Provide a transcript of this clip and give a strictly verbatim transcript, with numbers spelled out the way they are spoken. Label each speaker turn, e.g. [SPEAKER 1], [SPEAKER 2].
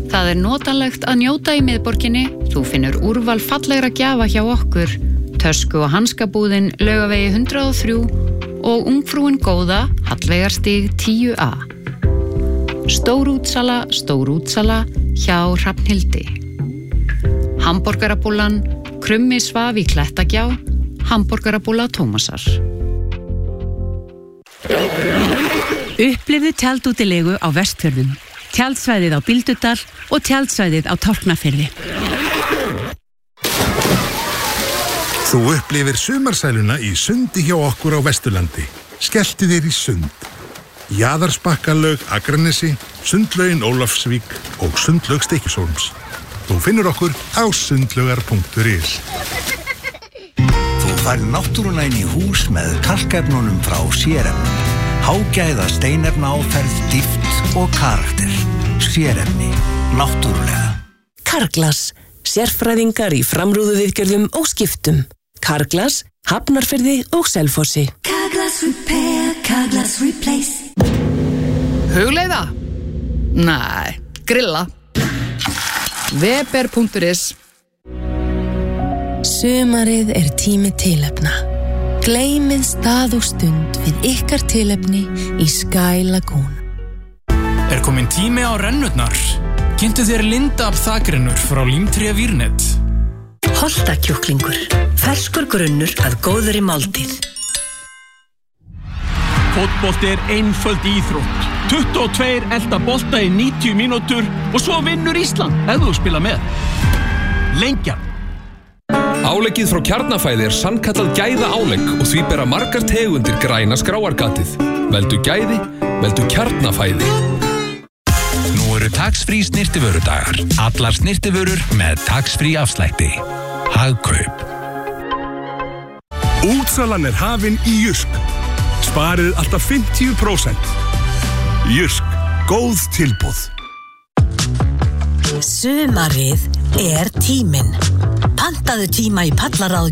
[SPEAKER 1] Það er notalegt að njóta í miðborginni. Þú finnur úrval fallegra gjafa hjá okkur. Tösku- og hanskabúðin Laugavegi hundrað og þrjú og ungfrúin góða Hallveigarstíg tíu A. Stórútsala, stórútsala hjá Hrafnhildi. Hamborgarabúllan Krummi svaf í Klettagjá, hamborgarabúlla Tómasar.
[SPEAKER 2] Upplifðu tjaldútilegu á Vestfjörðum, tjaldsvæðið á Bíldudal og tjaldsvæðið á Tálknafirði.
[SPEAKER 3] Þú upplifir sumarsæluna í sundi hjá okkur á Vesturlandi. Skelltu þér í sund. Jaðarsbakkalög Akranesi, sundlaugin Ólafsvík og sundlaug Stykkishólms. Þú finnur okkur á sundlaugar punktur is.
[SPEAKER 4] Þú fær náttúruna inn í hús með kalkefnunum frá Sérefni. Hágæða steinefna áferð, dýpt og karakter. Sérefni, náttúrulega.
[SPEAKER 5] Carglass, sérfræðingar í framrúðuviðgerðum og skiptum. Carglass, Hafnarfirði og Selfossi.
[SPEAKER 6] Carglass repair, Carglass replace.
[SPEAKER 7] Hugleiða? Nei, grilla. Weber punktur is.
[SPEAKER 5] Sumarið er tími tilefna. Gleymið stað og stund við ykkar tilefni í Sky Lagoon.
[SPEAKER 8] Er komin tími á rennurnar? Kynntu þér Lindab þakrinnur frá Límtré Vírnet.
[SPEAKER 9] Holtakjúklingur, ferskur grunnur að góðri máltíð.
[SPEAKER 10] Fótbolti er einföld íþrótt. tuttugu og tvö elta bolta í níutíu mínútur og svo vinnur Ísland ef þú spila með. Lengjan.
[SPEAKER 11] Áleggið frá Kjarnafæði er sannkallað gæða álegg og því bera margar tegundir græna skráargatið. Veldu gæði, veldu Kjarnafæði.
[SPEAKER 12] Nú eru tax-free snyrtivörudagar. Allar snyrtivörur með tax-free afslætti. Hagkaup.
[SPEAKER 3] Útsalan er hafin í Jysk. Sparið alltaf fimmtíu prósent. Jysk, góð tilboð.
[SPEAKER 9] Sumarið er tíminn. Pantaðu tíma í Pallaráð